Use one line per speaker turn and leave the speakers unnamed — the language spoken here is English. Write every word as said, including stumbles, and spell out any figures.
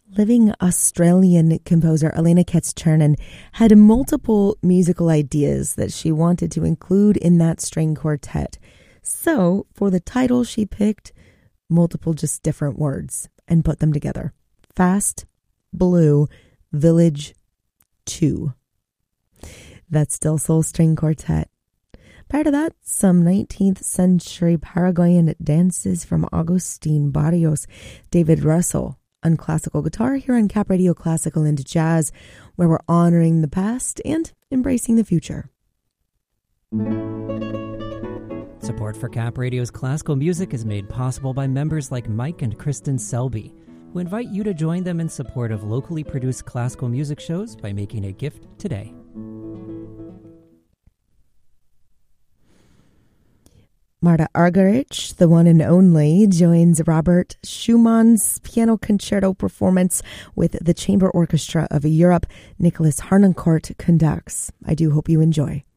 Living Australian composer Elena Ketz-Chernin had multiple musical ideas that she wanted to include in that string quartet. So, for the title, she picked multiple just different words and put them together. Fast, Blue, Village, two. That's Del Sol String Quartet. Prior to that, some nineteenth century Paraguayan dances from Agustin Barrios, David Russell on classical guitar here on Cap Radio Classical and Jazz, where we're honoring the past and embracing the future.
Support for Cap Radio's classical music is made possible by members like Mike and Kristen Selby, who invite you to join them in support of locally produced classical music shows by making a gift today.
Marta Argerich, the one and only, joins Robert Schumann's piano concerto performance with the Chamber Orchestra of Europe. Nicholas Harnoncourt conducts. I do hope you enjoy.